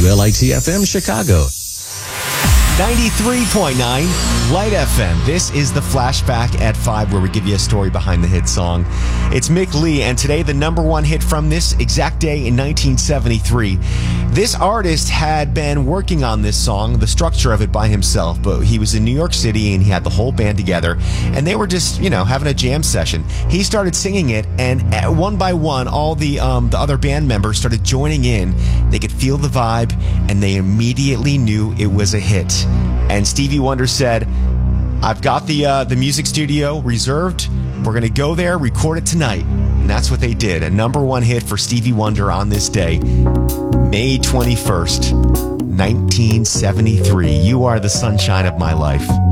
WLIT-FM Chicago. 93.9 Light FM. This is the Flashback at 5, where we give you a story behind the hit song. It's Mick Lee, and today the number one hit from this exact day in 1973. This artist had been working on this song, the structure of it, by himself, but he was in New York City and he had the whole band together, and they were just, having a jam session. He started singing it, and one by one, all the other band members started joining in. They could feel the vibe, and they immediately knew it was a hit. And Stevie Wonder said, I've got the music studio reserved. We're going to go there, record it tonight. And that's what they did. A number one hit for Stevie Wonder on this day, May 21st, 1973. You Are the Sunshine of My Life.